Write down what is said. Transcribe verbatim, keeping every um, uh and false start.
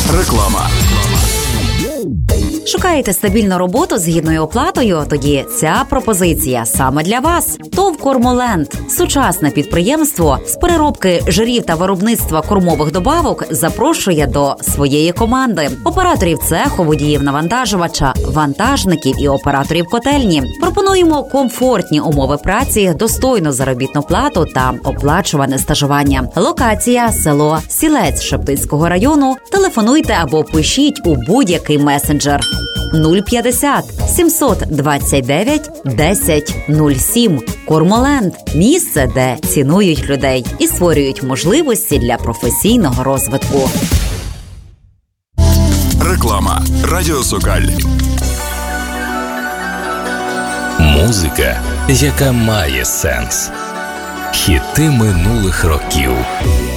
Реклама. Шукаєте стабільну роботу з гідною оплатою? Тоді ця пропозиція саме для вас. ТОВ «Кормоленд» – сучасне підприємство з переробки жирів та виробництва кормових добавок запрошує до своєї команди. Операторів цеху, водіїв навантажувача, вантажників і операторів котельні. Пропонуємо комфортні умови праці, достойну заробітну плату та оплачуване стажування. Локація – село Сілець Шептицького району. Телефонуйте або пишіть у будь-який месенджер. нуль п'ятдесят сімсот двадцять дев'ять десять нуль сім. «Кормоленд» – місце, де цінують людей і створюють можливості для професійного розвитку. Реклама. Радіо Сокаль. Музика, яка має сенс. Хіти минулих років.